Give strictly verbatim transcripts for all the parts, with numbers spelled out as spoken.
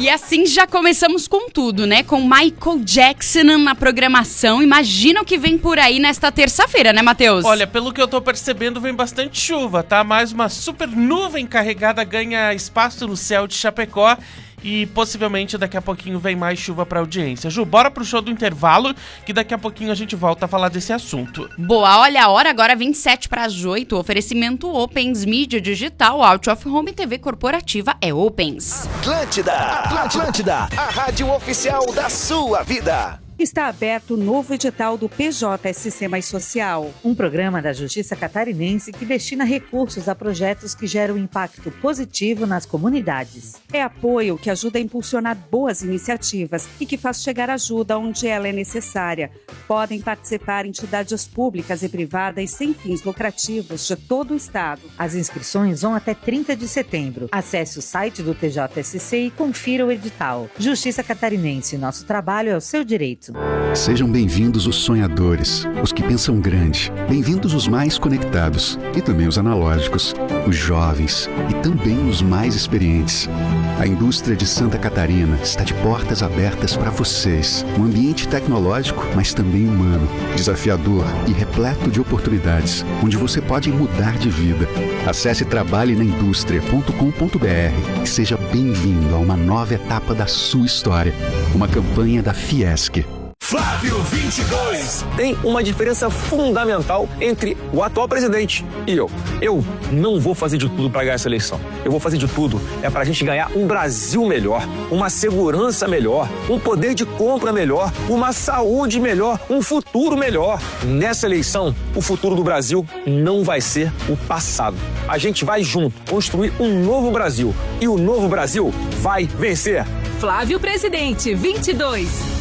E assim já começamos com tudo, né? Com Michael Jackson na programação. Imagina o que vem por aí nesta terça-feira, né, Matheus? Olha, pelo que eu tô percebendo, vem bastante chuva, tá? Mais uma super nuvem carregada ganha espaço no céu de Chapecó. E possivelmente daqui a pouquinho vem mais chuva pra audiência. Ju, bora pro show do intervalo, que daqui a pouquinho a gente volta a falar desse assunto. Boa, olha a hora agora, vinte e sete para as oito. Oferecimento Opens, mídia digital, Out of Home, T V corporativa é Opens. Atlântida, Atlântida, a rádio oficial da sua vida. Está aberto o novo edital do P J S C Mais Social, um programa da Justiça Catarinense que destina recursos a projetos que geram impacto positivo nas comunidades. É apoio que ajuda a impulsionar boas iniciativas e que faz chegar ajuda onde ela é necessária. Podem participar entidades públicas e privadas sem fins lucrativos de todo o estado. As inscrições vão até trinta de setembro. Acesse o site do P J S C e confira o edital. Justiça Catarinense, nosso trabalho é o seu direito. Sejam bem-vindos os sonhadores, os que pensam grande. Bem-vindos os mais conectados e também os analógicos, os jovens e também os mais experientes. A indústria de Santa Catarina está de portas abertas para vocês. Um ambiente tecnológico, mas também humano, desafiador e repleto de oportunidades, onde você pode mudar de vida. Acesse trabalhe na indústria ponto com ponto b r e seja bem-vindo a uma nova etapa da sua história. Uma campanha da Fiesc. Flávio vinte e dois. Tem uma diferença fundamental entre o atual presidente e eu. Eu não vou fazer de tudo para ganhar essa eleição. Eu vou fazer de tudo é para a gente ganhar um Brasil melhor, uma segurança melhor, um poder de compra melhor, uma saúde melhor, um futuro melhor. Nessa eleição, o futuro do Brasil não vai ser o passado. A gente vai junto construir um novo Brasil e o novo Brasil vai vencer. Flávio Presidente vinte e dois.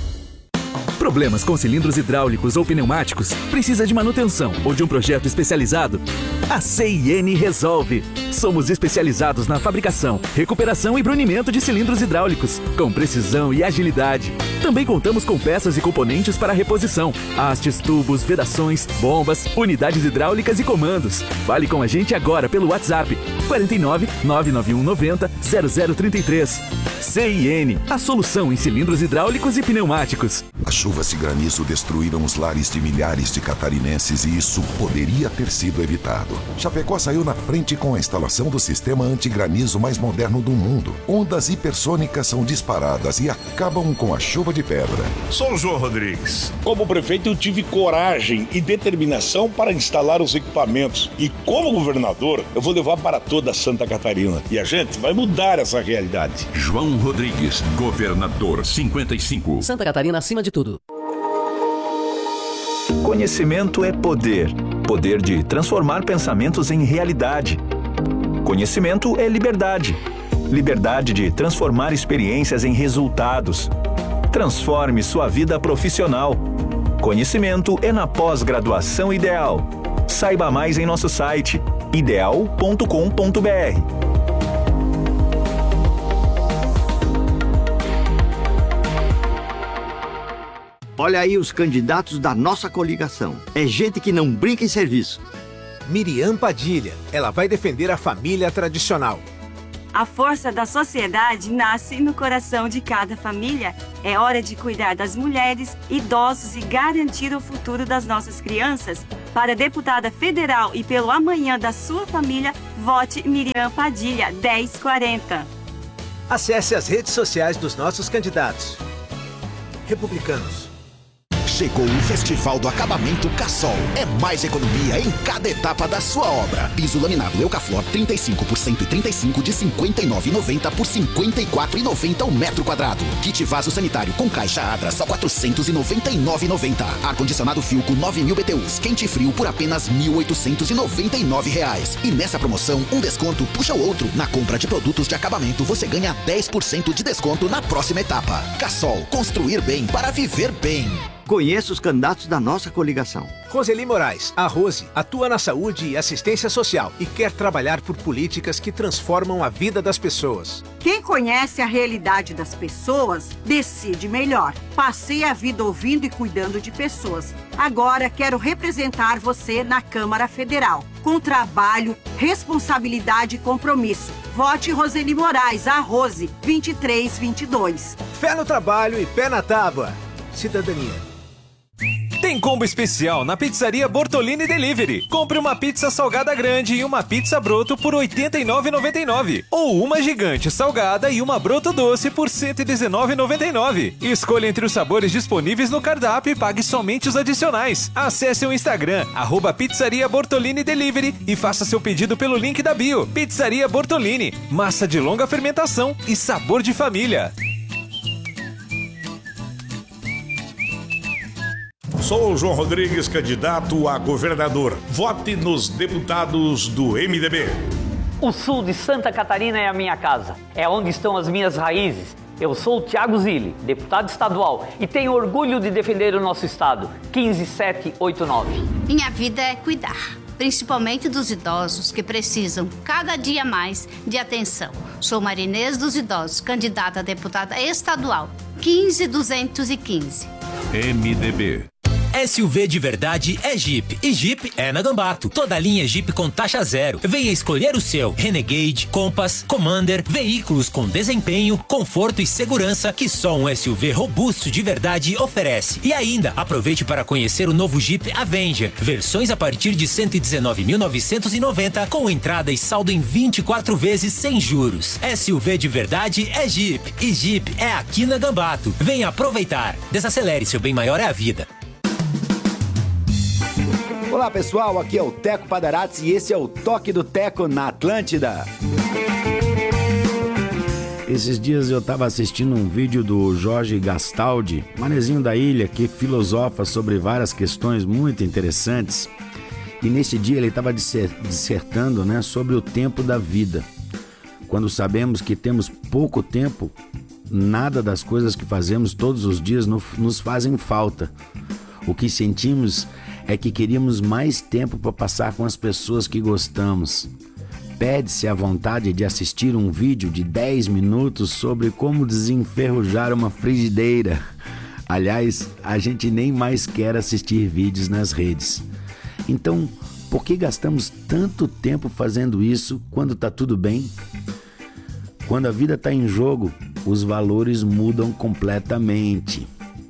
Problemas com cilindros hidráulicos ou pneumáticos? Precisa de manutenção ou de um projeto especializado? A C I N resolve. Somos especializados na fabricação, recuperação e brunimento de cilindros hidráulicos, com precisão e agilidade. Também contamos com peças e componentes para reposição, hastes, tubos, vedações, bombas, unidades hidráulicas e comandos. Fale com a gente agora pelo WhatsApp quarenta e nove, nove nove um noventa, zero zero trinta e três. C I N, a solução em cilindros hidráulicos e pneumáticos. As chuvas e granizo destruíram os lares de milhares de catarinenses e isso poderia ter sido evitado. Chapecó saiu na frente com a instalação do sistema antigranizo mais moderno do mundo. Ondas hipersônicas são disparadas e acabam com a chuva de pedra. Sou o João Rodrigues. Como prefeito, eu tive coragem e determinação para instalar os equipamentos. E como governador, eu vou levar para toda Santa Catarina. E a gente vai mudar essa realidade. João Rodrigues, governador cinquenta e cinco. Santa Catarina acima de tudo. Conhecimento é poder. Poder de transformar pensamentos em realidade. Conhecimento é liberdade. Liberdade de transformar experiências em resultados. Transforme sua vida profissional. Conhecimento é na pós-graduação Ideal. Saiba mais em nosso site ideal ponto com ponto b r. Olha aí os candidatos da nossa coligação. É gente que não brinca em serviço. Miriam Padilha. Ela vai defender a família tradicional. A força da sociedade nasce no coração de cada família. É hora de cuidar das mulheres, idosos e garantir o futuro das nossas crianças. Para deputada federal e pelo amanhã da sua família, vote Miriam Padilha dez quarenta. Acesse as redes sociais dos nossos candidatos. Republicanos. Chegou o Festival do Acabamento Cassol. É mais economia em cada etapa da sua obra. Piso laminado Eucaflor trinta e cinco por cento e trinta e cinco de cinquenta e nove reais e noventa centavos por cinquenta e quatro reais e noventa centavos o metro quadrado. Kit vaso sanitário com caixa Adra só quatrocentos e noventa e nove reais e noventa centavos. Ar-condicionado Filco nove mil B T Us quente e frio por apenas mil oitocentos e noventa e nove reais. E nessa promoção, um desconto puxa o outro. Na compra de produtos de acabamento, você ganha dez por cento de desconto na próxima etapa. Cassol, construir bem para viver bem. Conheça os candidatos da nossa coligação. Roseli Moraes, a Rose, atua na saúde e assistência social e quer trabalhar por políticas que transformam a vida das pessoas. Quem conhece a realidade das pessoas, decide melhor. Passei a vida ouvindo e cuidando de pessoas. Agora quero representar você na Câmara Federal. Com trabalho, responsabilidade e compromisso. Vote Roseli Moraes, a Rose, vinte e três vinte e dois. Fé no trabalho e pé na tábua. Cidadania. Tem combo especial na Pizzaria Bortolini Delivery. Compre uma pizza salgada grande e uma pizza broto por oitenta e nove reais e noventa e nove centavos. Ou uma gigante salgada e uma broto doce por cento e dezenove reais e noventa e nove centavos. Escolha entre os sabores disponíveis no cardápio e pague somente os adicionais. Acesse o Instagram, arroba Pizzaria Bortolini Delivery e faça seu pedido pelo link da bio. Pizzaria Bortolini, massa de longa fermentação e sabor de família. Sou o João Rodrigues, candidato a governador. Vote nos deputados do M D B. O sul de Santa Catarina é a minha casa. É onde estão as minhas raízes. Eu sou o Thiago Zilli, deputado estadual, e tenho orgulho de defender o nosso estado. quinze sete oito nove. Minha vida é cuidar, principalmente dos idosos que precisam cada dia mais de atenção. Sou Marinês dos Idosos, candidata a deputada estadual. quinze duzentos e quinze. M D B. S U V de verdade é Jeep e Jeep é na Gambato. Toda a linha Jeep com taxa zero. Venha escolher o seu. Renegade, Compass, Commander, veículos com desempenho, conforto e segurança que só um S U V robusto de verdade oferece. E ainda, aproveite para conhecer o novo Jeep Avenger. Versões a partir de cento e dezenove mil novecentos e noventa com entrada e saldo em vinte e quatro vezes sem juros. S U V de verdade é Jeep e Jeep é aqui na Gambato. Venha aproveitar. Desacelere, seu bem maior é a vida. Olá pessoal, aqui é o Teco Padarates e esse é o Toque do Teco na Atlântida. Esses dias eu estava assistindo um vídeo do Jorge Gastaldi, manezinho da ilha, que filosofa sobre várias questões muito interessantes. E nesse dia ele estava dissertando, né, sobre o tempo da vida. Quando sabemos que temos pouco tempo, nada das coisas que fazemos todos os dias nos fazem falta. O que sentimos é que queríamos mais tempo para passar com as pessoas que gostamos. Pede-se a vontade de assistir um vídeo de dez minutos sobre como desenferrujar uma frigideira. Aliás, a gente nem mais quer assistir vídeos nas redes. Então, por que gastamos tanto tempo fazendo isso quando está tudo bem? Quando a vida está em jogo, os valores mudam completamente.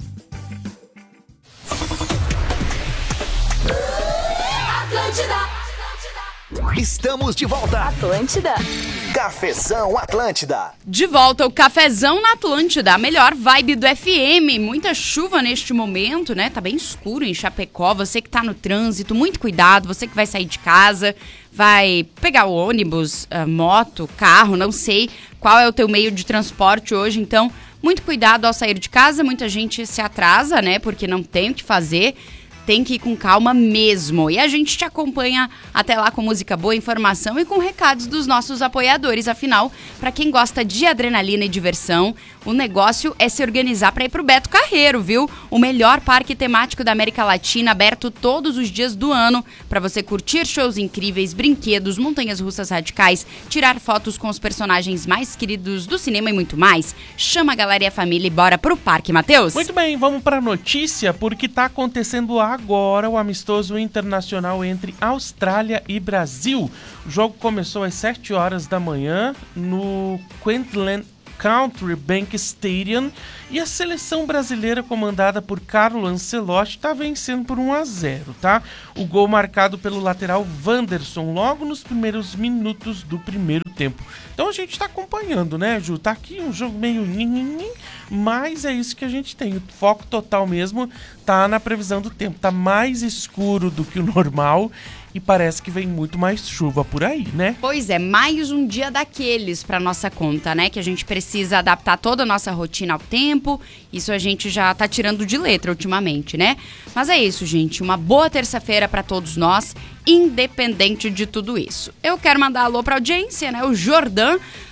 Estamos de volta. Atlântida. Cafezão Atlântida. De volta o Cafezão na Atlântida, a melhor vibe do F M. Muita chuva neste momento, né? Tá bem escuro em Chapecó. Você que tá no trânsito, muito cuidado. Você que vai sair de casa, vai pegar o ônibus, a moto, carro, não sei qual é o teu meio de transporte hoje. Então, muito cuidado ao sair de casa. Muita gente se atrasa, né? Porque não tem o que fazer. Tem que ir com calma mesmo. E a gente te acompanha até lá com música boa, informação e com recados dos nossos apoiadores. Afinal, para quem gosta de adrenalina e diversão, o negócio é se organizar para ir pro Beto Carreiro, viu? O melhor parque temático da América Latina, aberto todos os dias do ano para você curtir shows incríveis, brinquedos, montanhas russas radicais, tirar fotos com os personagens mais queridos do cinema e muito mais. Chama a galera e a família e bora pro parque, Matheus. Muito bem, vamos pra notícia, porque tá acontecendo agora o amistoso internacional entre Austrália e Brasil. O jogo começou às sete horas da manhã no Queensland Country Bank Stadium e a seleção brasileira comandada por Carlo Ancelotti está vencendo por um a zero, tá? O gol marcado pelo lateral Wanderson logo nos primeiros minutos do primeiro tempo. Então a gente está acompanhando, né, Ju? Tá aqui um jogo meio ninhinhin, mas é isso que a gente tem. O foco total mesmo tá na previsão do tempo. Tá mais escuro do que o normal e parece que vem muito mais chuva por aí, né? Pois é, mais um dia daqueles pra nossa conta, né? Que a gente precisa adaptar toda a nossa rotina ao tempo. Isso a gente já tá tirando de letra ultimamente, né? Mas é isso, gente. Uma boa terça-feira pra todos nós, independente de tudo isso. Eu quero mandar alô pra audiência, né? O Jordan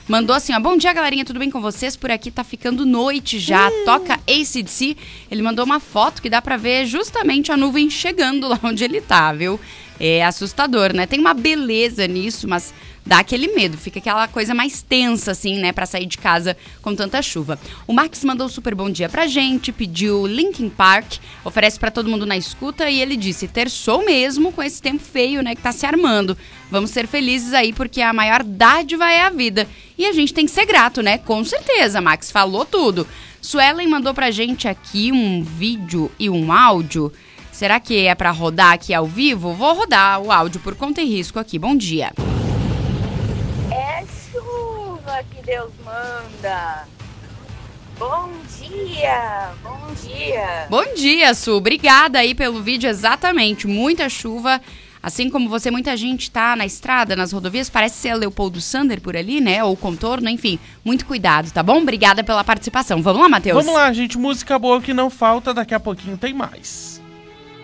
Mandou assim, ó, bom dia, galerinha, tudo bem com vocês? Por aqui tá ficando noite já, hum. toca A C D C. Ele mandou uma foto que dá pra ver justamente a nuvem chegando lá onde ele tá, viu? É assustador, né? Tem uma beleza nisso, mas dá aquele medo, fica aquela coisa mais tensa, assim, né, pra sair de casa com tanta chuva. O Max mandou um super bom dia pra gente, pediu Linkin Park, oferece pra todo mundo na escuta e ele disse, terçou mesmo com esse tempo feio, né, que tá se armando. Vamos ser felizes aí, porque a maior dádiva é a vida. E a gente tem que ser grato, né? Com certeza, Max, falou tudo. Suelen mandou pra gente aqui um vídeo e um áudio. Será que é pra rodar aqui ao vivo? Vou rodar o áudio por conta e risco aqui. Bom dia. É chuva que Deus manda. Bom dia, bom dia. Bom dia, Su. Obrigada aí pelo vídeo, exatamente. Muita chuva. Assim como você, muita gente tá na estrada, nas rodovias. Parece ser a Leopoldo Sander por ali, né? Ou contorno, enfim. Muito cuidado, tá bom? Obrigada pela participação. Vamos lá, Matheus? Vamos lá, gente. Música boa que não falta. Daqui a pouquinho tem mais.